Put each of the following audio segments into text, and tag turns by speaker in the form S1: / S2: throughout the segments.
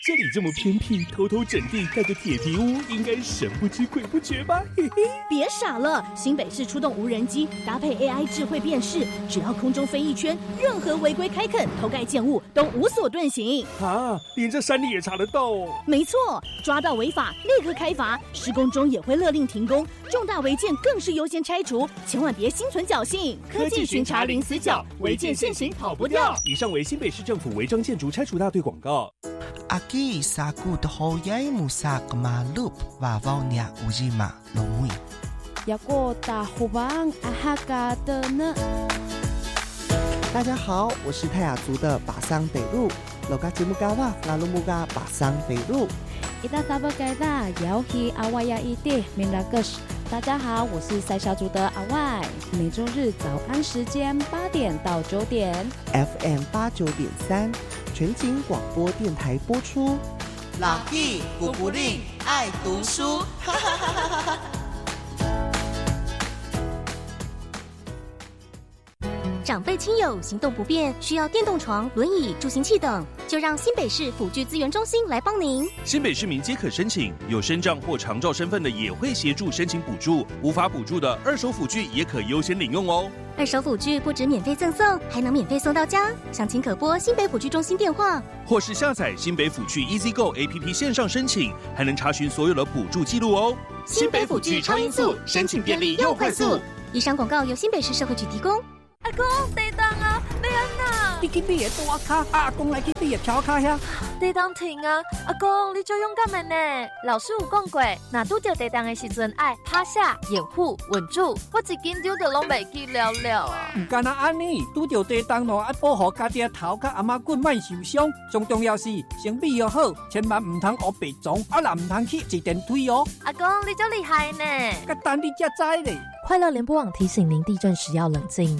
S1: 这里这么偏僻，偷偷整地盖个铁皮屋，应该神不知鬼不觉吧？嘿嘿，
S2: 别傻了，新北市出动无人机，搭配 AI 智慧辨识，只要空中飞一圈，任何违规开垦、偷盖建物都无所遁形。
S1: 啊，连这山里也查得到哦？
S2: 没错，抓到违法立刻开罚，施工中也会勒令停工，重大违建更是优先拆除，千万别心存侥幸。
S1: 科技巡查零死角，违建现行跑不掉。以上为新北市政府违章建筑拆除大队广告。
S3: Aki saku dohoyai musak malup vavaunya ujima lomui.
S4: Yago da hubang ahaga的呢。
S5: 大家好，我是泰雅族的巴桑北路，loga jimugawa lalumuga 巴桑北路。
S4: Ida tabagada yaohi awaya ide minagus。大家好，我是塞小族的阿外，每周日早安时间8点到9点
S5: ，FM 89.3全景广播电台播出。
S3: 老弟古不吝爱读书，哈哈哈哈哈。
S6: 长辈亲友行动不便，需要电动床、轮椅、助行器等，就让新北市辅具资源中心来帮您。
S1: 新北市民皆可申请，有身障或长照身份的也会协助申请补助，无法补助的二手辅具也可优先领用哦。
S6: 二手辅具不止免费赠送，还能免费送到家。详情可拨新北辅具中心电话，
S1: 或是下载新北辅具 EasyGo APP 线上申请，还能查询所有的补助记录哦。
S6: 新北辅具超音速，申请便利又快速。以上广告由新北市社会局提供。
S7: 阿公，地当啊，要安那？
S8: 你去你的大卡，阿公来去你的小卡遐。
S7: 地当停啊！阿公，你就勇敢的呢。老师有讲过，若拄着地当的时阵，爱趴下、掩护、稳住。我一紧张就拢袂记了了啊！
S8: 唔干那安尼，拄着地当咯，爱保护家己的头甲阿妈骨莫受伤。最重要是身体要好，千万唔通学白撞，啊啦唔通去坐电梯哦。
S7: 阿公，你真厉害呢！
S8: 甲等你才知咧。
S9: 快乐联播网提醒您，地震时要冷静。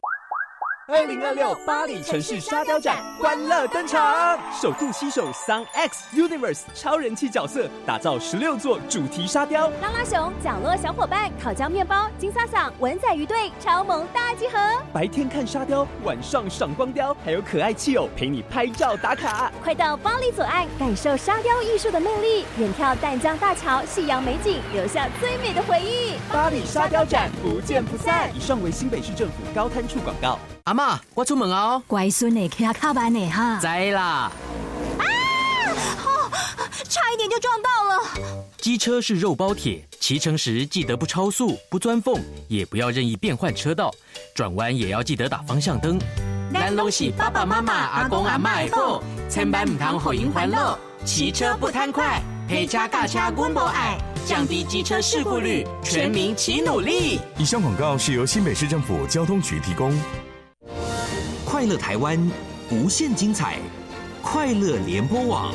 S1: 2026巴黎城市沙雕展欢乐登场，首度携手 Sun X Universe 超人气角色，打造16座主题沙雕。
S10: 拉拉熊、角落小伙伴、烤焦面包、金萨桑、文仔鱼队超萌大集合。
S1: 白天看沙雕，晚上赏光雕，还有可爱企偶陪你拍照打卡。
S10: 快到巴黎左岸，感受沙雕艺术的魅力，远眺淡江大桥、夕阳美景，留下最美的回忆。
S1: 巴黎沙雕展不见不散。以上为新北市政府高滩处广告。
S11: 阿嬷，我出门哦。
S2: 乖孙呢，骑卡班呢哈。
S11: 知啦。
S2: 差一点就撞到了。
S11: 机车是肉包铁，骑乘时记得不超速、不钻缝，也不要任意变换车道，转弯也要记得打方向灯。咱拢是爸爸妈妈、阿公阿嬷的宝，千万唔通互因烦恼。骑车不贪快，陪车驾车阮无爱，降低机车事故率，全民齐努力。
S12: 以上广告是由新北市政府交通局提供。
S13: 快乐台湾，无限精彩，快乐联播网。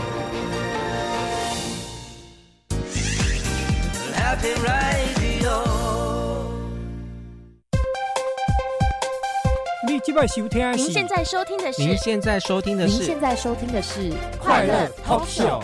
S8: 你现在收听的是？
S7: 您现在收听的是？
S8: 您现在收听的是？
S4: 您现在收听的是
S8: 快乐 Talk Show。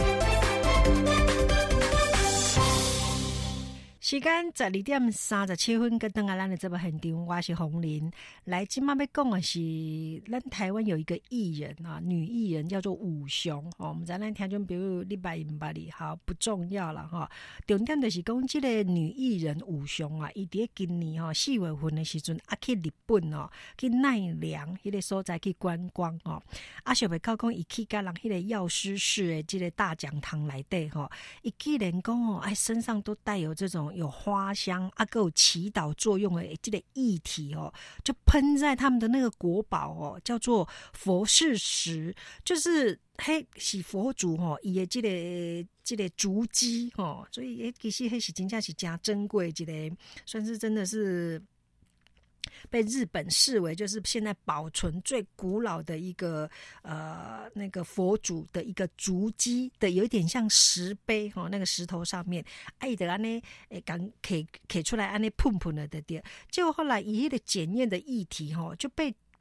S14: 时间12:37，跟登来咱的这部现场，我是洪玲。来，今麦要讲的是，咱台湾有一个艺人啊，女艺人叫做武雄哦。我们在咱听众朋友你捌伊唔捌伊，好不重要了哈。重点就是讲，这个女艺人武雄啊，伊伫今年4月份的时阵，去日本哦，去奈良迄个所在去观光哦。想要到讲，伊去甲人迄个药师寺的这个大讲堂内底吼，伊既然讲身上都带有这种有花香还有祈祷作用的这个液体哦，就喷在他们的那个国宝哦，叫做佛事石，就是是佛祖哦，伊的这个足迹哦，所以其实是真正是真珍贵，这个算是真的是被日本视为就是现在保存最古老的一个那个佛祖的一个足迹的，有一点像石碑哦，那个石头上面爱的安尼刚刻出来安尼喷喷了的，结果后来以一个检验的议题就被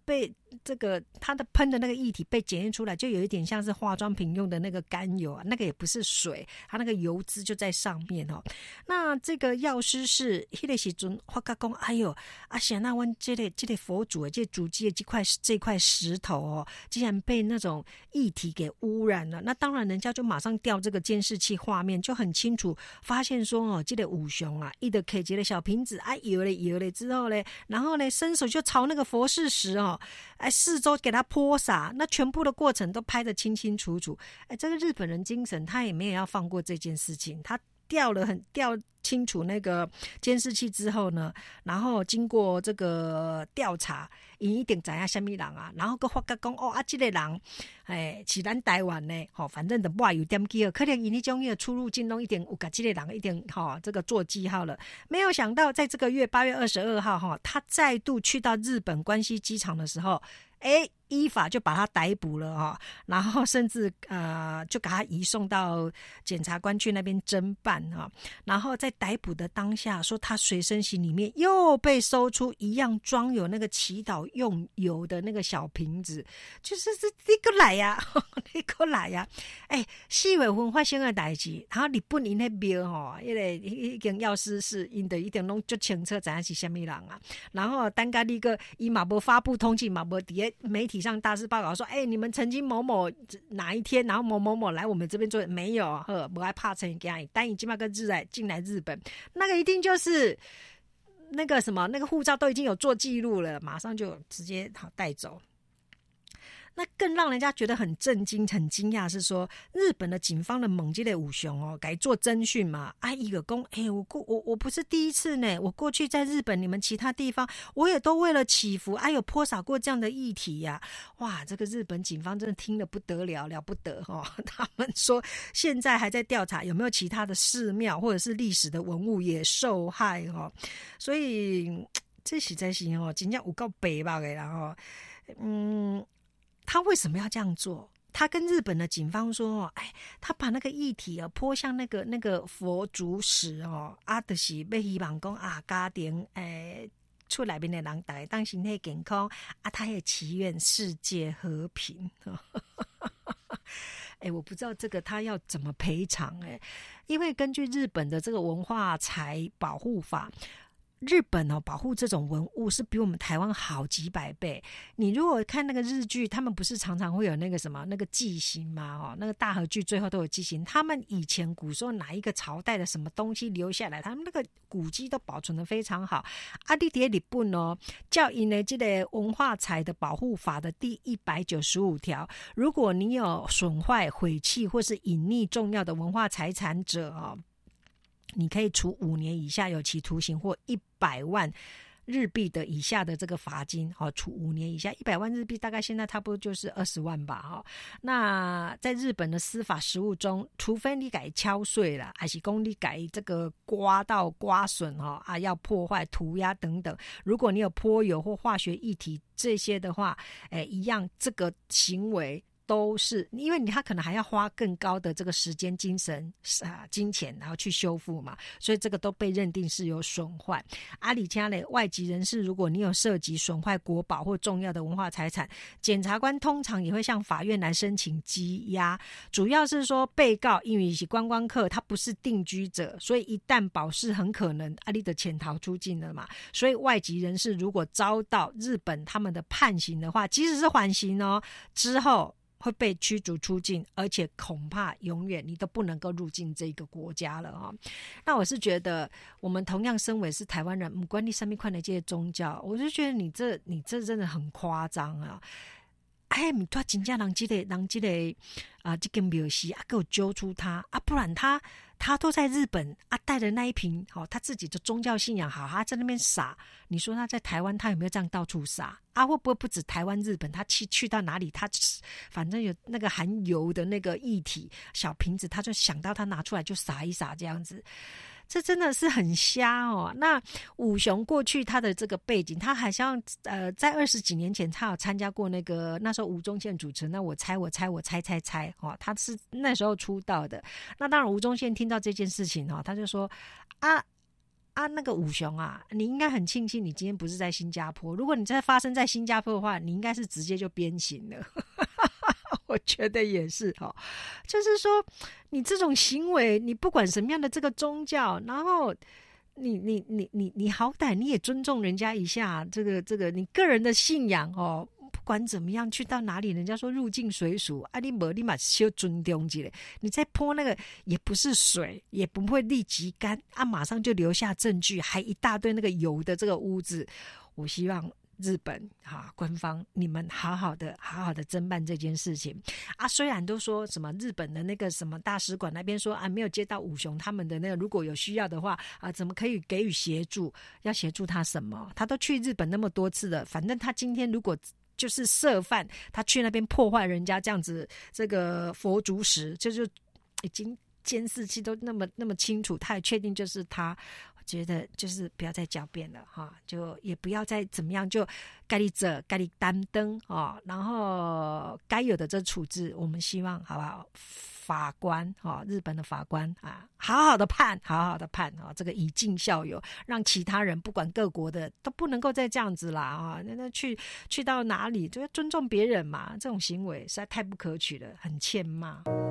S14: 被这个它的喷的那个液体被检验出来，就有一点像是化妆品用的那个甘油啊，那个也不是水，它那个油脂就在上面哦。那这个药师是迄个时阵发觉讲，哎呦，显那阮这个佛祖的这主机的这块石头哦，竟然被那种液体给污染了。那当然，人家就马上调这个监视器画面，就很清楚发现说哦，这个武雄啊，一直开这个小瓶子啊，摇了之后呢，然后呢，伸手就朝那个佛事石哦，四周给他泼洒，那全部的过程都拍得清清楚楚。这个日本人精神，他也没有要放过这件事情，他调清楚那个监视器之后呢，然后经过这个调查，一定知影什么人啊，然后佮发觉讲哦这个人是咱台湾的反正就抹有点记号，可能因迄种的出入境拢一定有甲这个人一定这个做记号了。没有想到在这个月8月22号他再度去到日本关西机场的时候，依法就把他逮捕了然后甚至就把他移送到检察官去那边侦办然后在逮捕的当下说他随身行里面又被搜出一样装有那个祈祷用油的那个小瓶子，就是你过来呀你过来呀4月份发生的代志，然后日本因那庙迄间药师是因的一定拢就清楚知影是什么人啊，然后单个那个伊嘛无发布通缉嘛无伫媒体上大肆报告说你们曾经某某哪一天然后某某某来我们这边做，没有不爱怕成给你但已经进来日本，那个一定就是那个什么那个护照都已经有做记录了，马上就直接带走。那更让人家觉得很震惊很惊讶是说，日本的警方的猛这个武雄改做侦讯嘛，伊个讲我不是第一次呢，我过去在日本你们其他地方我也都为了祈福有泼洒过这样的议题呀。哇，这个日本警方真的听得不得了不得他们说现在还在调查有没有其他的寺庙或者是历史的文物也受害所以这实在是真的有够白目的啦他为什么要这样做？他跟日本的警方说他把那个液体泼向那个佛祖石就是要希望讲家庭厝内面的人大家当身体健康他也祈愿世界和平我不知道这个他要怎么赔偿因为根据日本的这个文化财保护法，日本保护这种文物是比我们台湾好几百倍。你如果看那个日剧，他们不是常常会有那个什么那个祭刑吗？那个大和剧最后都有祭刑。他们以前古时候哪一个朝代的什么东西留下来，他们那个古迹都保存得非常好。你在日本照因的这个文化财的保护法的第195条，如果你有损坏、毁弃或是隐匿重要的文化财产者你可以处5年以下有期徒刑或100万日币的以下的这个罚金处5年以下100万日币大概现在差不多就是20万吧那在日本的司法实务中，除非你改敲碎了，还是说你改这个刮损要破坏涂鸦等等，如果你有泼油或化学液体这些的话一样这个行为都是因为他可能还要花更高的这个时间、精神、金钱，然后去修复嘛，所以这个都被认定是有损坏。里加嘞，外籍人士，如果你有涉及损坏国宝或重要的文化财产，检察官通常也会向法院来申请羁押。主要是说被告因为是观光客，他不是定居者，所以一旦保释，很可能你的潜逃出境了嘛。所以外籍人士如果遭到日本他们的判刑的话，即使是缓刑之后会被驱逐出境，而且恐怕永远你都不能够入境这个国家了那我是觉得我们同样身为是台湾人，不管你什么款的这些宗教，我就觉得你这真的很夸张你突然真正让这个这个庙西给我揪出他不然他都在日本带着那一瓶他自己的宗教信仰他在那边撒，你说他在台湾他有没有这样到处撒会不会不止台湾日本，他去到哪里他反正有那个含油的那个液体小瓶子，他就想到他拿出来就撒一撒这样子，这真的是很瞎那武雄过去他的这个背景，他好像在20几年前他有参加过那个那时候吴宗宪主持那我猜他是那时候出道的。那当然吴宗宪听到这件事情他就说啊，那个武雄啊，你应该很庆幸你今天不是在新加坡。如果你再发生在新加坡的话，你应该是直接就鞭刑了。我觉得也是哈，就是说你这种行为，你不管什么样的这个宗教，然后你好歹你也尊重人家一下，这个你个人的信仰哦。不管怎么样，去到哪里，人家说入境随俗啊，你没立马修尊重起来，你再泼那个也不是水，也不会立即干啊，马上就留下证据，还一大堆那个油的这个污渍。我希望日本官方你们好好的侦办这件事情啊！虽然都说什么日本的那个什么大使馆那边说啊，没有接到武雄他们的那个，如果有需要的话啊，怎么可以给予协助？要协助他什么？他都去日本那么多次了，反正他今天如果就是涉犯，他去那边破坏人家这样子这个佛祖石，就已经监视器都那么清楚，他也确定就是他。我觉得就是不要再狡辩了哈，就也不要再怎么样，就该你者该你担当哦，然后该有的这处置，我们希望好不好？法官日本的法官啊，好好的判这个以儆效尤，让其他人不管各国的都不能够再这样子啦啊！那去到哪里就要尊重别人嘛，这种行为实在太不可取了，很欠骂。